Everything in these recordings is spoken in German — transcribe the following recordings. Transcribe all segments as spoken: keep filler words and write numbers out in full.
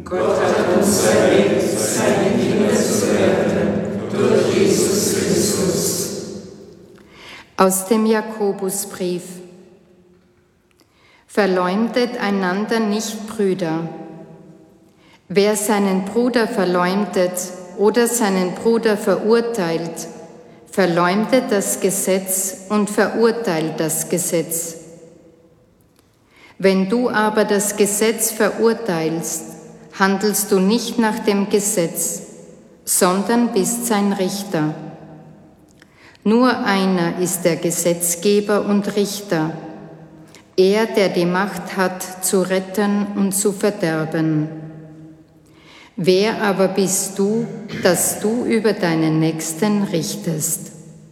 Gott hat uns erwählt, seine Kinder zu werden, durch Jesus Christus. Aus dem Jakobusbrief. Verleumdet einander nicht, Brüder. Wer seinen Bruder verleumdet oder seinen Bruder verurteilt, verleumdet das Gesetz und verurteilt das Gesetz. Wenn du aber das Gesetz verurteilst, handelst du nicht nach dem Gesetz, sondern bist sein Richter. Nur einer ist der Gesetzgeber und Richter, er, der die Macht hat, zu retten und zu verderben. Wer aber bist du, dass du über deinen Nächsten richtest?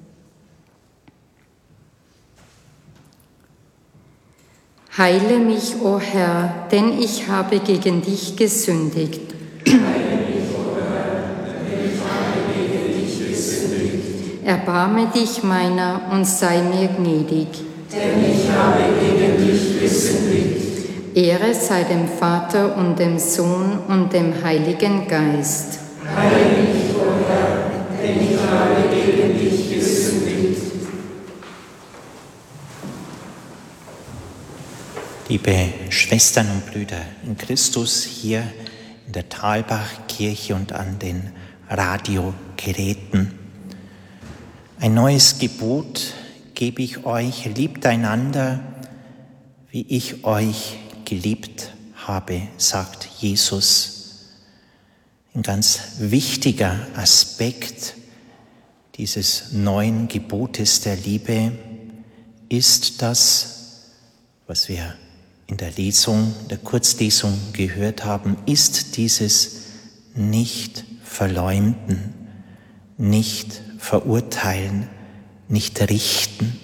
Heile mich, o Herr, denn ich habe gegen dich gesündigt. Heile mich, o Herr, denn ich habe gegen dich gesündigt. Erbarme dich meiner und sei mir gnädig. Denn ich habe gegen dich gesündigt. Ehre sei dem Vater und dem Sohn und dem Heiligen Geist. Heile mich, o Herr, denn ich habe gegen dich gesündigt. Liebe Schwestern und Brüder in Christus hier in der Thalbach-Kirche und an den Radiogeräten. Ein neues Gebot gebe ich euch, liebt einander, wie ich euch geliebt habe, sagt Jesus. Ein ganz wichtiger Aspekt dieses neuen Gebotes der Liebe ist das, was wir in der Lesung, der Kurzlesung gehört haben, ist dieses Nicht-Verleumden, nicht verurteilen, nicht richten.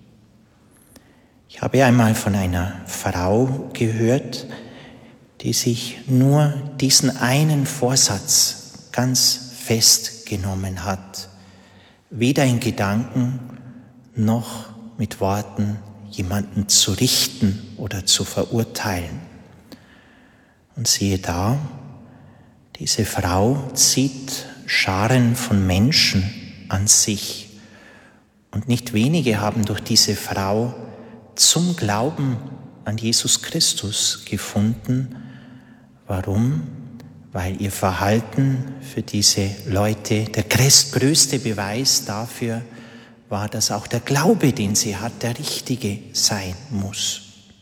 Ich habe einmal von einer Frau gehört, die sich nur diesen einen Vorsatz ganz fest genommen hat, weder in Gedanken noch mit Worten jemanden zu richten oder zu verurteilen. Und siehe da, diese Frau zieht Scharen von Menschen an sich. Und nicht wenige haben durch diese Frau zum Glauben an Jesus Christus gefunden. Warum? Weil ihr Verhalten für diese Leute der größte Beweis dafür war, dass auch der Glaube, den sie hat, der richtige sein muss.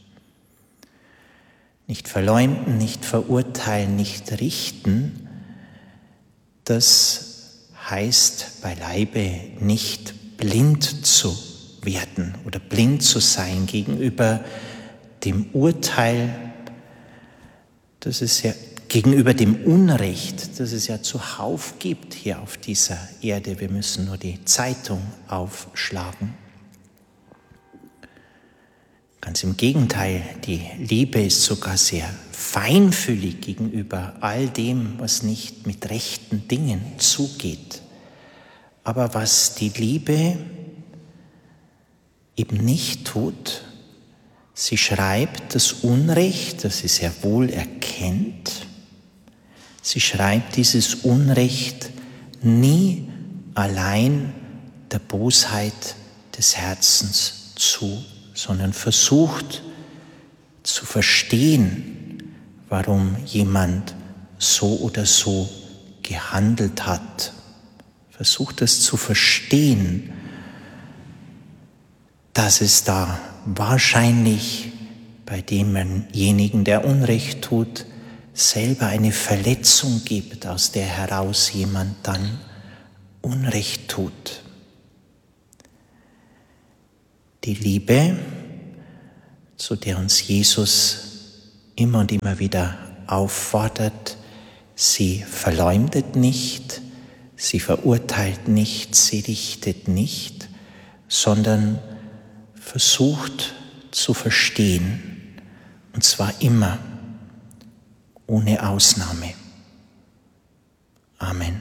Nicht verleumden, nicht verurteilen, nicht richten, das heißt beileibe nicht blind zu werden oder blind zu sein gegenüber dem Urteil, das es ja gegenüber dem Unrecht, das es ja zuhauf gibt hier auf dieser Erde. Wir müssen nur die Zeitung aufschlagen. Ganz im Gegenteil, die Liebe ist sogar sehr feinfühlig gegenüber all dem, was nicht mit rechten Dingen zugeht. Aber was die Liebe eben nicht tut, sie schreibt das Unrecht, das sie sehr wohl erkennt, sie schreibt dieses Unrecht nie allein der Bosheit des Herzens zu, sondern versucht zu verstehen, warum jemand so oder so gehandelt hat. Versucht es zu verstehen, dass es da wahrscheinlich bei demjenigen, der Unrecht tut, selber eine Verletzung gibt, aus der heraus jemand dann Unrecht tut. Die Liebe, zu der uns Jesus immer und immer wieder auffordert, sie verleumdet nicht, sie verurteilt nicht, sie richtet nicht, sondern versucht zu verstehen, und zwar immer, ohne Ausnahme. Amen.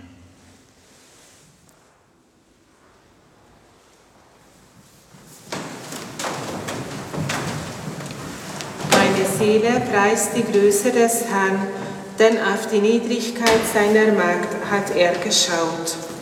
Meine Seele preist die Größe des Herrn, denn auf die Niedrigkeit seiner Magd hat er geschaut.